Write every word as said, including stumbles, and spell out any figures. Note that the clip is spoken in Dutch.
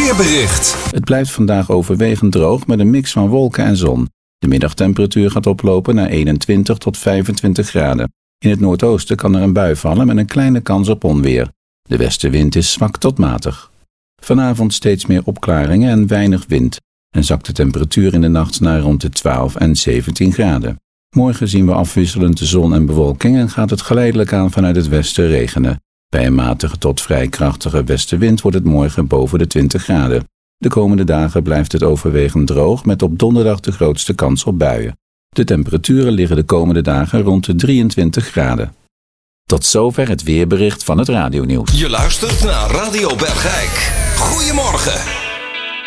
weerbericht. Het blijft vandaag overwegend droog met een mix van wolken en zon. De middagtemperatuur gaat oplopen naar eenentwintig tot vijfentwintig graden. In het noordoosten kan er een bui vallen met een kleine kans op onweer. De westenwind is zwak tot matig. Vanavond steeds meer opklaringen en weinig wind. En zakt de temperatuur in de nacht naar rond de twaalf en zeventien graden. Morgen zien we afwisselend de zon en bewolking en gaat het geleidelijk aan vanuit het westen regenen. Bij een matige tot vrij krachtige westenwind wordt het morgen boven de twintig graden. De komende dagen blijft het overwegend droog met op donderdag de grootste kans op buien. De temperaturen liggen de komende dagen rond de drieëntwintig graden. Tot zover het weerbericht van het radionieuws. Je luistert naar Radio Bergijk. Goedemorgen.